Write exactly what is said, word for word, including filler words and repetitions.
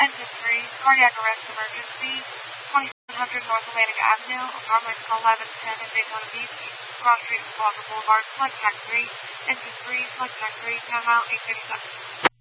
Engine three, cardiac arrest emergency, twenty-seven hundred North Atlantic Avenue, apartment eleven ten in Daytona Beach, cross street Plaza Boulevard, flight track three, engine three, flight track three, timeout eight fifty-seven.